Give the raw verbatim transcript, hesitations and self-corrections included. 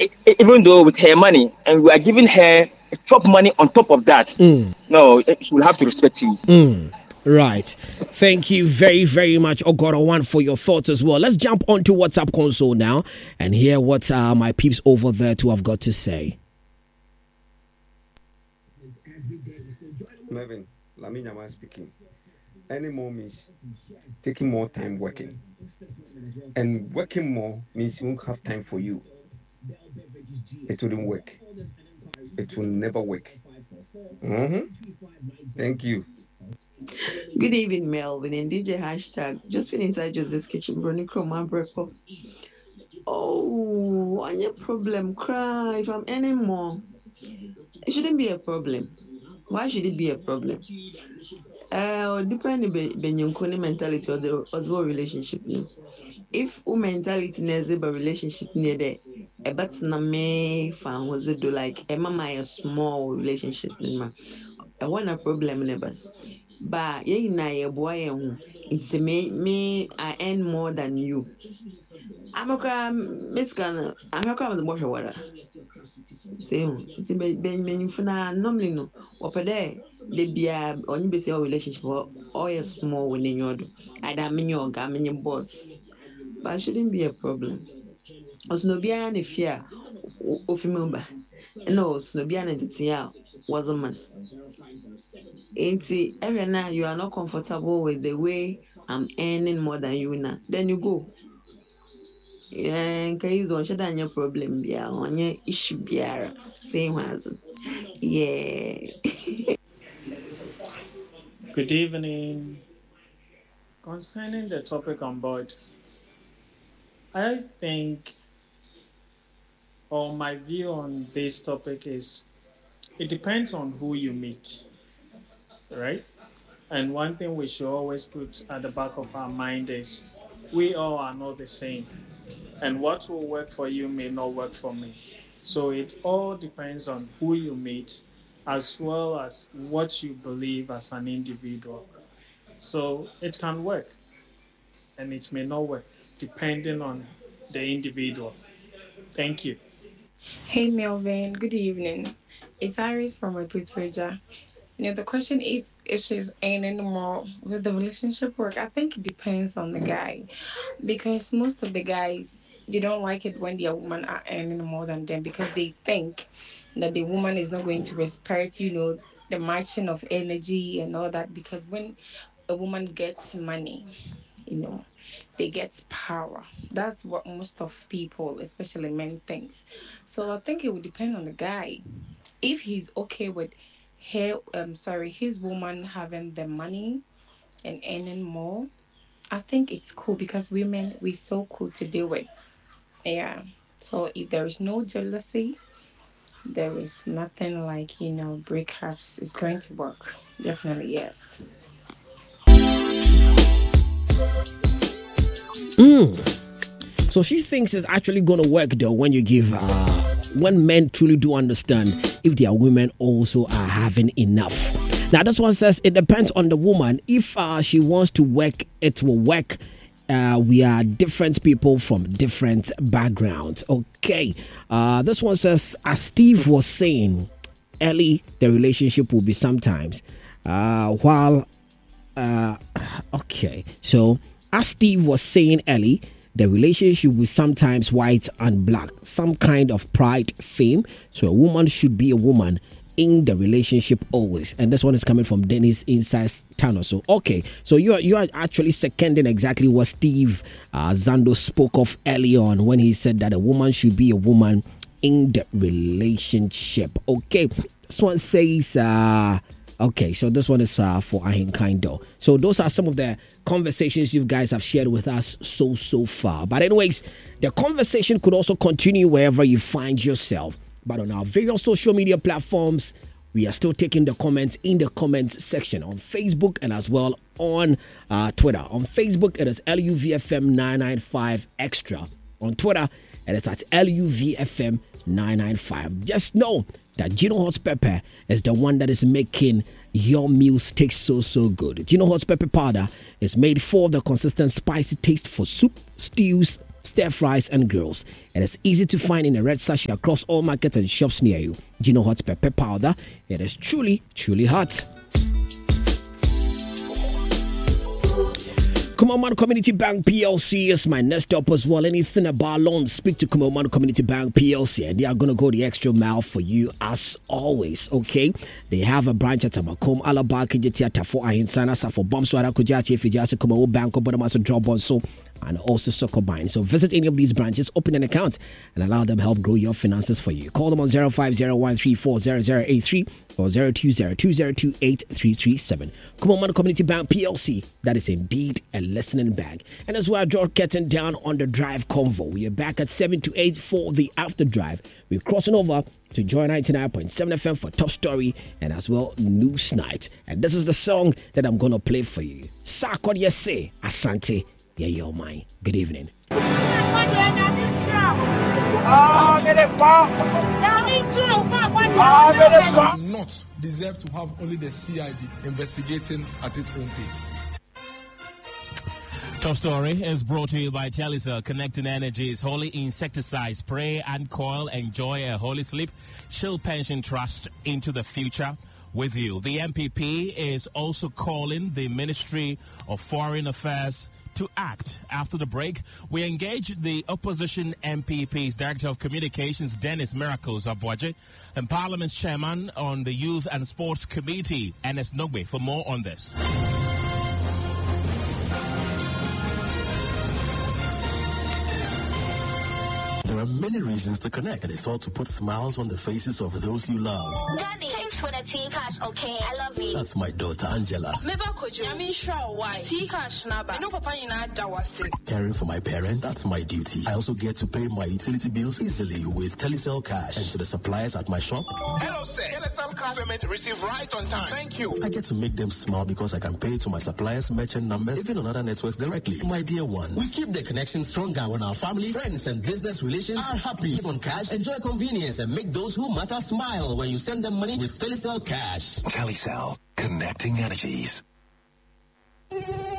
e- even though with her money, and we are giving her top money on top of that. Mm. No, she will have to respect you. Mm. Right. Thank you very, very much, Ogoro One, for your thoughts as well. Let's jump onto WhatsApp console now and hear what uh, my peeps over there to have got to say. Mervin, Lamina was speaking. Any more means taking more time working. And working more means you won't have time for you. It wouldn't work. It will never work. Mm-hmm. Thank you. Good evening, Melvin and D J hashtag. Just been inside Joseph's kitchen, Brony Chroma breakfast. Oh, on your problem, cry. If I'm any more, it shouldn't be a problem. Why should it be a problem? Uh, depending on the mentality or the as well relationship. If u mentality is a relationship near there, a but na me fan was it do like a mama a small relationship ma. I want a problem never. But ye na ye boy it's me me I earn more than you. I'm a cram Miss Ghana. I'm a cram the water water. Say it's ben ben funa normally no. Opa there they be a only be say relationship or a small when you do. I don't mean your gamin boss. But it shouldn't be a problem. Also, no be any fear of remember. No, no be an entity was a man. Ain't every now you are not comfortable with the way I'm earning more than you now. Then you go. Yeah, case on shada your problem be on your issue be same as yeah. Good evening. Concerning the topic on board, I think, or my view on this topic is, it depends on who you meet, right? And one thing we should always put at the back of our mind is, we all are not the same. And what will work for you may not work for me. So it all depends on who you meet, as well as what you believe as an individual. So it can work, and it may not work, depending on the individual. Thank you. Hey Melvin, good evening. It's Iris from Episoja. You know, the question if if she's earning more with the relationship work, I think it depends on the guy. Because most of the guys, they don't like it when their women are earning more than them because they think that the woman is not going to respect, you know, the matching of energy and all that. Because when a woman gets money, you know, they get power. That's what most of people, especially men, thinks. So I think it would depend on the guy. If he's okay with her, um, sorry, his woman having the money and earning more, I think it's cool because women we're so cool to do it. Yeah. So if there is no jealousy, there is nothing like you know breakups. It's going to work. Definitely yes. Mm. So she thinks it's actually going to work though when you give, uh, when men truly do understand if their women also are having enough. Now this one says it depends on the woman. If uh, she wants to work, it will work. Uh, we are different people from different backgrounds. Okay. Uh, this one says, as Steve was saying, Ellie, the relationship will be sometimes. Uh, while, uh, okay. So, as Steve was saying, Ellie, the relationship will sometimes white and black. Some kind of pride, fame. So, a woman should be a woman in the relationship always. And this one is coming from Dennis Inside Tano. So okay, so you are you are actually seconding exactly what Steve uh, Zando spoke of earlier on when he said that a woman should be a woman in the relationship. Okay, this one says uh okay, so this one is uh, for Ahin Kindo. So those are some of the conversations you guys have shared with us so so far. But anyways, the conversation could also continue wherever you find yourself. But on our various social media platforms, we are still taking the comments in the comments section on Facebook and as well on uh, Twitter. On Facebook, it is L U V F M nine nine five Extra. On Twitter, it is at L U V F M nine nine five. Just know that Gino Hot Pepper is the one that is making your meals taste so, so good. Gino Hot Pepper powder is made for the consistent spicy taste for soup, stews, stir fries, and grills. It is easy to find in a red sachet across all markets and shops near you. Gino Hot Pepper Powder. It is truly, truly hot. Kumaman Community Bank P L C is my next stop as well. Anything about loans, speak to Kumaman Community Bank P L C and they are going to go the extra mile for you as always, okay? They have a branch at Tamakom, Alaba, Kijetiata for Ahinsana, Safo Bomswara, Kujachi, Fijasa, Kumao Bank, Obamaso Drop on so and also Sokobine. So visit any of these branches, open an account, and allow them help grow your finances for you. Call them on zero five zero one three four zero zero eight three or zero two zero two zero two eight three three seven. Come on, Man Community Bank P L C. That is indeed a listening bank. And as well, draw curtain down on the drive convo. We are back at seven to eight for the after drive. We're crossing over to Joy ninety-nine point seven F M for Top Story and as well News Night. And this is the song that I'm going to play for you. Sakwa Yese Asante. Yeah, your mind. Good evening. Do not deserve to have only the C I D investigating at its own pace. Top Story is brought to you by Telecel. Connecting Energies, Holy Insecticide Spray and Coil. Enjoy a holy sleep. Shield Pension Trust into the future with you. The M P P is also calling the Ministry of Foreign Affairs to act. After the break, we engage the opposition M P P's Director of Communications, Dennis Miracles Abwaje, and Parliament's Chairman on the Youth and Sports Committee, Ernest Nogbe, for more on this. There are many reasons to connect, and it's all to put smiles on the faces of those you love. Daddy, thanks for the tea cash, okay? I love you. That's my daughter, Angela. Caring for my parents, that's my duty. I also get to pay my utility bills easily with Telecel Cash. And to the suppliers at my shop. Hello, sir. Telecel Cash payment received right on time. Thank you. I get to make them smile because I can pay to my suppliers' merchant numbers, even on other networks directly. My dear ones, we keep the connection stronger when our family, friends, and business relations are happy. Keep on cash, enjoy convenience, and make those who matter smile when you send them money with Telecel Cash. Telecel, connecting energies.